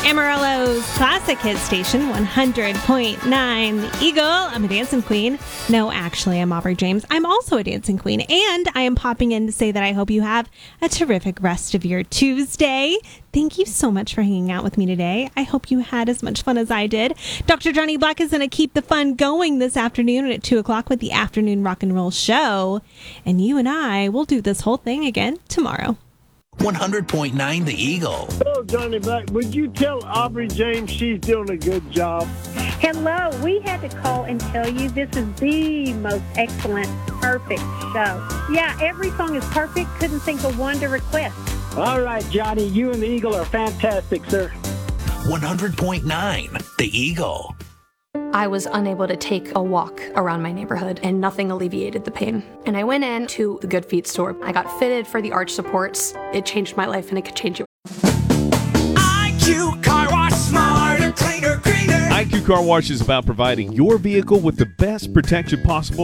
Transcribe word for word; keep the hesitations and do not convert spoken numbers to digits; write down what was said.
Amarillo's classic hit station, one hundred point nine The Eagle. I'm a dancing queen. No, actually, I'm Aubrey James. I'm also a dancing queen, and I am popping in to say that I hope you have a terrific rest of your Tuesday. Thank you so much for hanging out with me today. I hope you had as much fun as I did. Doctor Johnny Black is going to keep the fun going this afternoon at two o'clock with the Afternoon Rock and Roll Show, and you and I will do this whole thing again tomorrow. one hundred point nine The Eagle. Hello, Johnny Black. Would you tell Aubrey James she's doing a good job? Hello. We had to call and tell you this is the most excellent, perfect show. Yeah, every song is perfect. Couldn't think of one to request. All right, Johnny, you and the Eagle are fantastic, sir. one hundred point nine The Eagle. I was unable to take a walk around my neighborhood, and nothing alleviated the pain. And I went in to the Good Feet store. I got fitted for the arch supports. It changed my life, and it could change it. I Q Car Wash, smarter, cleaner, greener. I Q Car Wash is about providing your vehicle with the best protection possible